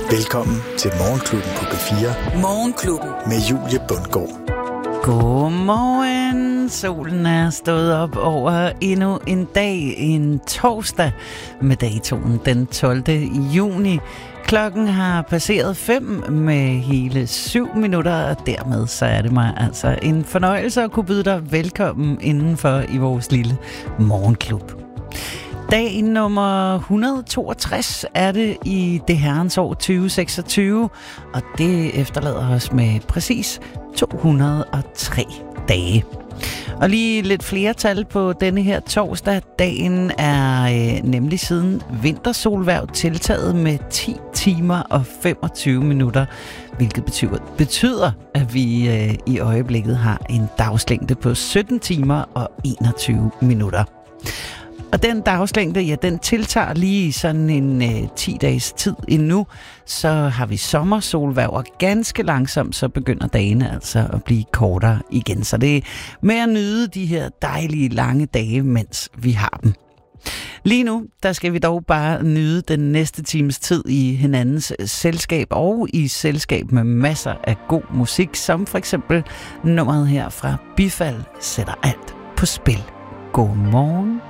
Velkommen til Morgenklubben på P4. Morgenklubben med Julie Bundgaard. Godmorgen. Solen er stået op over endnu en dag, en torsdag med datoen den 12. juni. Klokken har passeret 5 med hele 7 minutter, og dermed så er det mig altså en fornøjelse at kunne byde dig velkommen indenfor i vores lille morgenklub. Dag nummer 162 er det i det herrens år 2026, og det efterlader os med præcis 203 dage. Og lige lidt flere tal på denne her torsdag. Dagen er nemlig siden vintersolhverv tiltaget med 10 timer og 25 minutter, hvilket betyder, at vi i øjeblikket har en dagslængde på 17 timer og 21 minutter. Og den dagslængde, ja, den tiltager lige sådan en 10 dages tid endnu. Så har vi sommersolhverv, og ganske langsomt så begynder dagene altså at blive kortere igen. Så det er med at nyde de her dejlige lange dage, mens vi har dem. Lige nu, der skal vi dog bare nyde den næste times tid i hinandens selskab og i selskab med masser af god musik, som for eksempel nummeret her fra Bifald sætter alt på spil. God morgen.